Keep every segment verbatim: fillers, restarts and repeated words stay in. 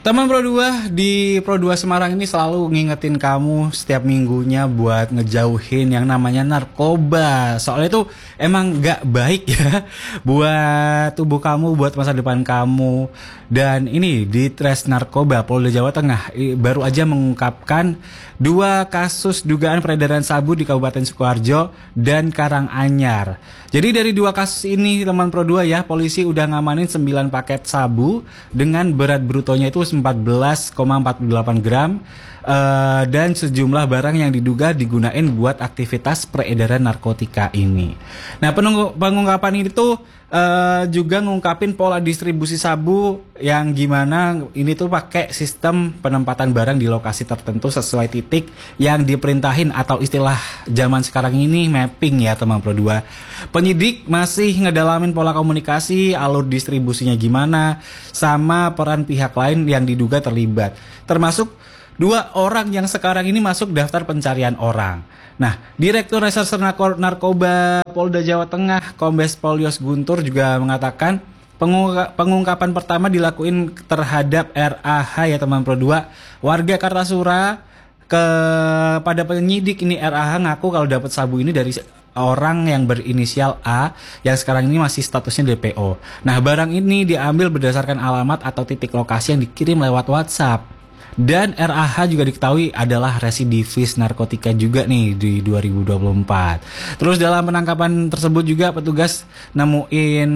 Teman Pro dua di Pro dua Semarang ini selalu ngingetin kamu setiap minggunya buat ngejauhin yang namanya narkoba. Soalnya itu emang gak baik ya buat tubuh kamu, buat masa depan kamu. Dan ini di Tres Narkoba Polda Jawa Tengah baru aja mengungkapkan dua kasus dugaan peredaran sabu di Kabupaten Sukoharjo dan Karanganyar. Jadi dari dua kasus ini teman Pro dua ya, polisi udah ngamanin sembilan paket sabu dengan berat brutonya itu empat belas koma empat delapan gram uh, dan sejumlah barang yang diduga digunain buat aktivitas peredaran narkotika ini. Nah, penunggu, pengungkapan ini tuh uh, juga ngungkapin pola distribusi sabu yang gimana ini tuh pakai sistem penempatan barang di lokasi tertentu sesuai titik yang diperintahin atau istilah zaman sekarang ini mapping ya teman Pro dua. Penyidik masih ngedalamin pola komunikasi, alur distribusinya gimana, sama peran pihak lain yang diduga terlibat, termasuk dua orang yang sekarang ini masuk daftar pencarian orang. Nah, Direktur Reserse Narkoba Polda Jawa Tengah Kombes Pol Yos Guntur juga mengatakan pengungkapan pertama dilakuin terhadap R A H ya teman Pro dua, warga Kartasura. Kepada penyidik ini R A H ngaku kalau dapat sabu ini dari orang yang berinisial A yang sekarang ini masih statusnya D P O. Nah, barang ini diambil berdasarkan alamat atau titik lokasi yang dikirim lewat WhatsApp. Dan R A H juga diketahui adalah residivis narkotika juga nih di dua ribu dua puluh empat. Terus dalam penangkapan tersebut juga petugas nemuin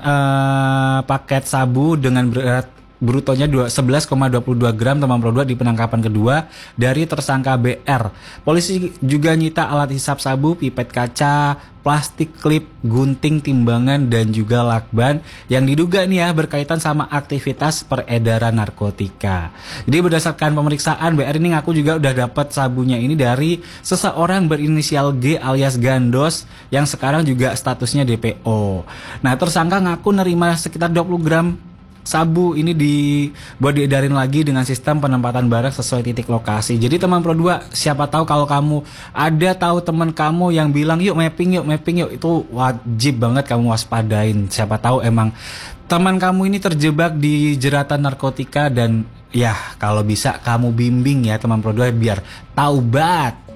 uh, paket sabu dengan berat brutonya sebelas koma dua puluh dua gram teman Pro dua di penangkapan kedua dari tersangka B R. Polisi juga nyita alat hisap sabu, pipet kaca, plastik klip, gunting timbangan dan juga lakban yang diduga nih ya berkaitan sama aktivitas peredaran narkotika. Jadi berdasarkan pemeriksaan B R ini ngaku juga udah dapat sabunya ini dari seseorang berinisial G alias Gandos yang sekarang juga statusnya D P O. Nah, tersangka ngaku nerima sekitar dua puluh gram sabu ini dibuat diedarin lagi dengan sistem penempatan barang sesuai titik lokasi. Jadi teman Pro dua, siapa tahu kalau kamu ada tahu teman kamu yang bilang yuk mapping yuk mapping yuk, itu wajib banget kamu waspadain. Siapa tahu emang teman kamu ini terjebak di jeratan narkotika dan ya kalau bisa kamu bimbing ya teman Pro dua biar taubat.